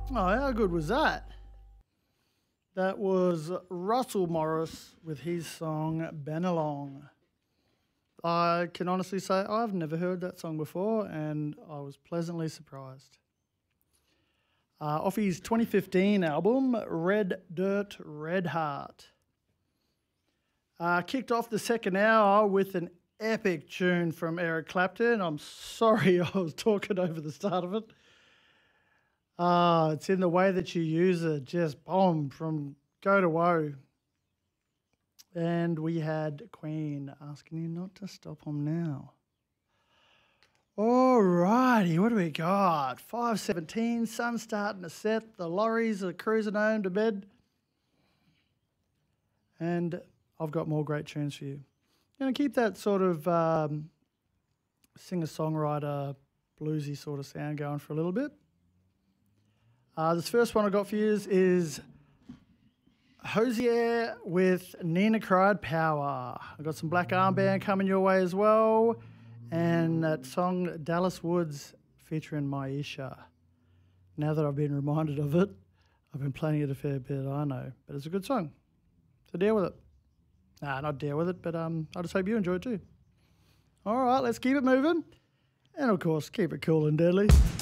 Oh, how good was that? That was Russell Morris with his song Benalong. I can honestly say I've never heard that song before and I was pleasantly surprised. Off his 2015 album, Red Dirt, Red Heart. Kicked off the second hour with an epic tune from Eric Clapton. I'm sorry I was talking over the start of it. It's in the way that you use it, just bomb from go to woe. And we had Queen asking you not to stop them now. All righty, what do we got? 5:17, sun's starting to set, the lorries are cruising home to bed. And I've got more great tunes for you. Going to keep that sort of singer-songwriter, bluesy sort of sound going for a little bit. This first one I got for you is Hosier with Nina Cried Power. I've got some Black Armband coming your way as well. And that song Dallas Woods featuring Maisha. Now that I've been reminded of it, I've been playing it a fair bit, I know. But it's a good song. So deal with it. Nah, not deal with it, but I just hope you enjoy it too. All right, let's keep it moving. And of course, keep it cool and deadly.